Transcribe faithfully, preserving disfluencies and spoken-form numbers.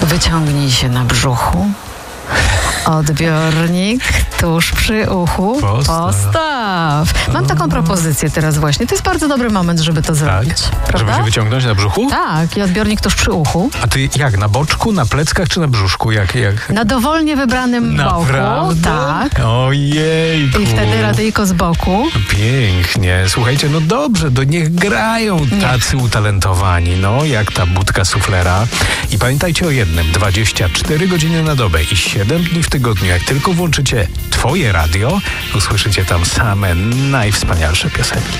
Wyciągnij się na brzuchu. Odbiornik tuż przy uchu. Postaw. Postaw. Mam taką propozycję teraz właśnie. To jest bardzo dobry moment, żeby to zrobić. Prawda? Żeby się wyciągnąć na brzuchu? Tak, i odbiornik tuż przy uchu. A ty jak, na boczku, na pleckach czy na brzuszku? Jak, jak? Na dowolnie wybranym Naprawdę? boku. Tak. Ojejku. I wtedy radyjko z boku. Pięknie. Słuchajcie, no dobrze, do niech grają tacy utalentowani, no jak ta budka suflera. I pamiętajcie o jednym, dwadzieścia cztery godziny na dobę i siedem dni w tygodniu. Jak tylko włączycie Twoje radio, usłyszycie tam same najwspanialsze piosenki.